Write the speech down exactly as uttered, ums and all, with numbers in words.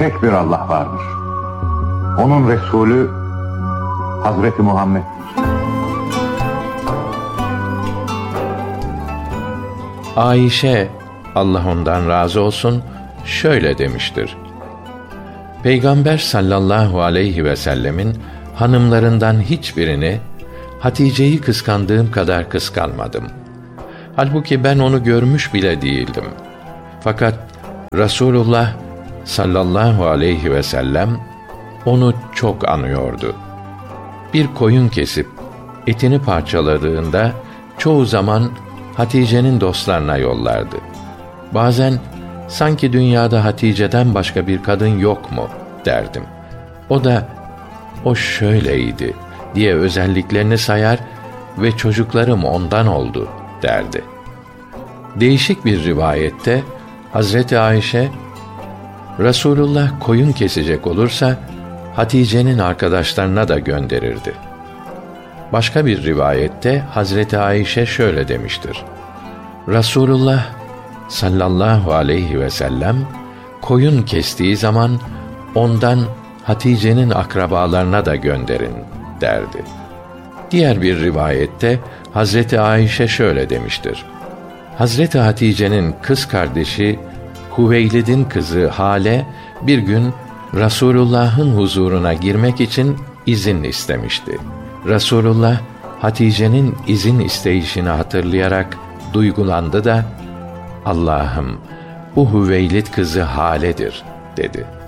tek bir Allah vardır. Onun Resulü Hazreti Muhammed'dir. Ayşe, Allah ondan razı olsun, şöyle demiştir: Peygamber sallallahu aleyhi ve sellemin hanımlarından hiçbirini Hatice'yi kıskandığım kadar kıskanmadım. Halbuki ben onu görmüş bile değildim. Fakat Resulullah sallallahu aleyhi ve sellem onu çok anıyordu. Bir koyun kesip etini parçaladığında çoğu zaman Hatice'nin dostlarına yollardı. Bazen sanki dünyada Hatice'den başka bir kadın yok mu derdim. O da o şöyleydi diye özelliklerini sayar ve çocuklarım ondan oldu derdi. Değişik bir rivayette Hazreti Ayşe, Resulullah koyun kesecek olursa Hatice'nin arkadaşlarına da gönderirdi. Başka bir rivayette Hazreti Ayşe şöyle demiştir: Resulullah sallallahu aleyhi ve sellem koyun kestiği zaman ondan Hatice'nin akrabalarına da gönderin derdi. Diğer bir rivayette Hazreti Ayşe şöyle demiştir: Hazreti Hatice'nin kız kardeşi Hüveylid'in kızı Hale bir gün Resulullah'ın huzuruna girmek için izin istemişti. Resulullah Hatice'nin izin isteyişini hatırlayarak duygulandı da, Allah'ım, bu Hüveylid kızı Hale'dir dedi.